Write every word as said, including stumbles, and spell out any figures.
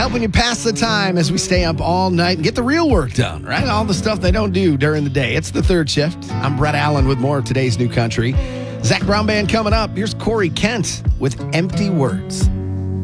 helping you pass the time as we stay up all night and get the real work done, right? All the stuff they don't do during the day. It's the third shift. I'm Brett Allen with more of today's new country. Zach Brown Band coming up. Here's Corey Kent with Empty Words.